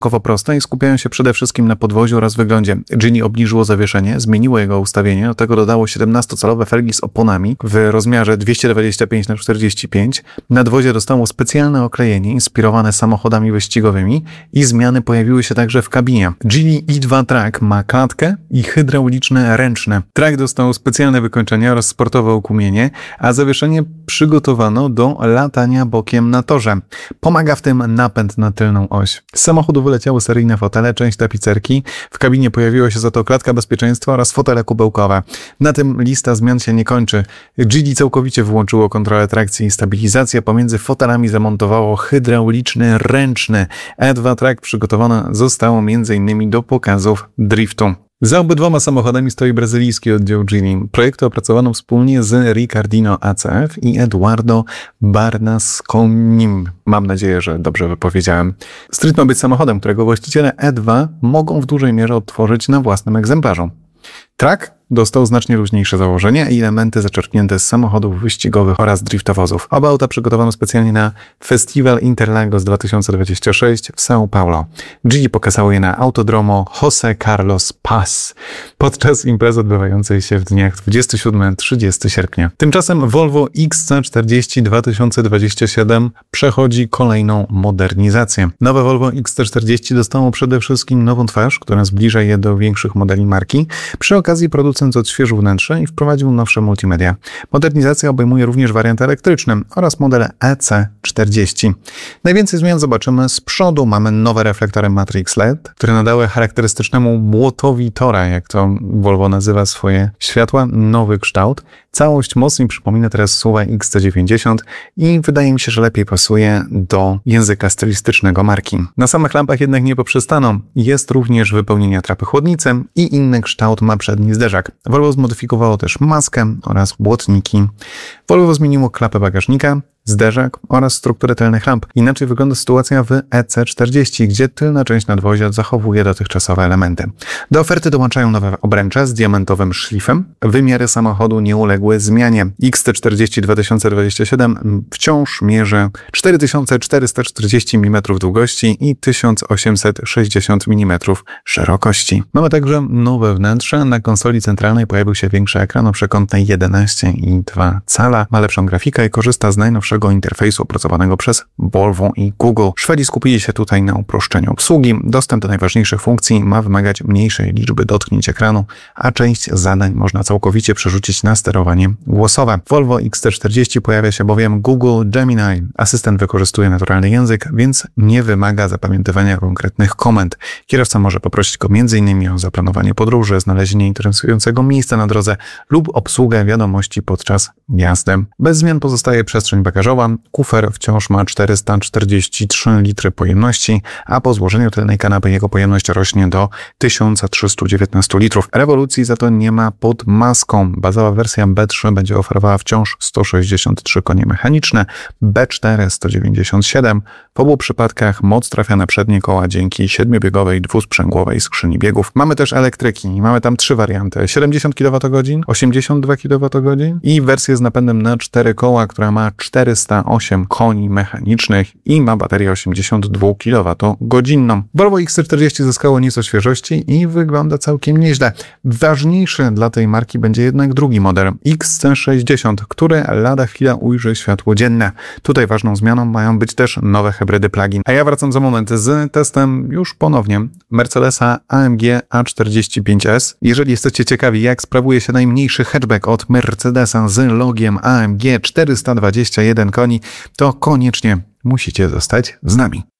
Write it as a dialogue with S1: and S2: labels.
S1: stosunkowo proste i skupiają się przede wszystkim na podwoziu oraz wyglądzie. Geely obniżyło zawieszenie, zmieniło jego ustawienie, do tego dodało 17-calowe felgi z oponami w rozmiarze 225x45. Nadwozie dostało specjalne oklejenie inspirowane samochodami wyścigowymi i zmiany pojawiły się także w kabinie. Geely i2 Track ma klatkę i hydrauliczne ręczne. Track dostał specjalne wykończenie oraz sportowe okumienie, a zawieszenie przygotowano do latania bokiem na torze. Pomaga w tym napęd na tylną oś. Z samochodu wyleciały seryjne fotele, część tapicerki. W kabinie pojawiła się za to klatka bezpieczeństwa oraz fotele kubełkowe. Na tym lista zmian się nie kończy. Geely całkowicie wyłączyło kontrolę trakcji i stabilizację. Pomiędzy fotelami zamontowało hydrauliczny ręczny. E2 Track przygotowane zostało m.in. do pokazów driftu. Za obydwoma samochodami stoi brazylijski oddział Geely. Projekty opracowano wspólnie z Ricardino ACF i Eduardo Barnasconim. Mam nadzieję, że dobrze wypowiedziałem. Street ma być samochodem, którego właściciele E2 mogą w dużej mierze odtworzyć na własnym egzemplarzu. Track dostał znacznie luźniejsze założenie i elementy zaczerpnięte z samochodów wyścigowych oraz driftowozów. Oba auta przygotowano specjalnie na Festival Interlagos 2026 w São Paulo. Geely pokazało je na Autodromo José Carlos Paz podczas imprezy odbywającej się w dniach 27-30 sierpnia. Tymczasem Volvo XC40 2027 przechodzi kolejną modernizację. Nowe Volvo XC40 dostało przede wszystkim nową twarz, która zbliża je do większych modeli marki. Przy okazji producent odświeżył wnętrze i wprowadził nowsze multimedia. Modernizacja obejmuje również wariant elektryczny oraz modele EC40. Najwięcej zmian zobaczymy z przodu. Mamy nowe reflektory Matrix LED, które nadały charakterystycznemu młotowi tora, jak to Volvo nazywa swoje światła, nowy kształt. Całość mocniej przypomina teraz SUV XC90 i wydaje mi się, że lepiej pasuje do języka stylistycznego marki. Na samych lampach jednak nie poprzestano. Jest również wypełnienie atrapy chłodnicą i inny kształt ma przedni zderzak. Volvo zmodyfikowało też maskę oraz błotniki. Volvo zmieniło klapę bagażnika, zderzak oraz strukturę tylnych lamp. Inaczej wygląda sytuacja w EC40, gdzie tylna część nadwozia zachowuje dotychczasowe elementy. Do oferty dołączają nowe obręcze z diamentowym szlifem. Wymiary samochodu nie uległy zmianie. XC40 2027 wciąż mierzy 4440 mm długości i 1860 mm szerokości. Mamy także nowe wnętrze. Na konsoli centralnej pojawił się większy ekran o przekątnej 11,2 cala. Ma lepszą grafikę i korzysta z najnowszego interfejsu opracowanego przez Volvo i Google. Szwedzi skupili się tutaj na uproszczeniu obsługi. Dostęp do najważniejszych funkcji ma wymagać mniejszej liczby dotknięć ekranu, a część zadań można całkowicie przerzucić na sterowanie głosowe. W Volvo XC40 pojawia się bowiem Google Gemini. Asystent wykorzystuje naturalny język, więc nie wymaga zapamiętywania konkretnych komend. Kierowca może poprosić go m.in. o zaplanowanie podróży, znalezienie interesującego miejsca na drodze lub obsługę wiadomości podczas jazdy. Bez zmian pozostaje przestrzeń bagażowa. Kufer wciąż ma 443 litry pojemności, a po złożeniu tylnej kanapy jego pojemność rośnie do 1319 litrów. Rewolucji za to nie ma pod maską. Bazowa wersja B3 będzie oferowała wciąż 163 konie mechaniczne, B4 197. W obu przypadkach moc trafia na przednie koła dzięki 7-biegowej dwusprzęgłowej skrzyni biegów. Mamy też elektryki. Mamy tam 3 warianty. 70 kWh, 82 kWh i wersję z napędem na 4 koła, która ma 408 koni mechanicznych i ma baterię 82 kWh. Volvo XC40 zyskało nieco świeżości i wygląda całkiem nieźle. Ważniejszy dla tej marki będzie jednak drugi model XC60, który lada chwila ujrzy światło dzienne. Tutaj ważną zmianą mają być też nowe hybrydy plug-in. A ja wracam za moment z testem już ponownie Mercedesa AMG A45S. Jeżeli jesteście ciekawi, jak sprawuje się najmniejszy hatchback od Mercedesa z logiem AMG 421 koni, to koniecznie musicie zostać z nami.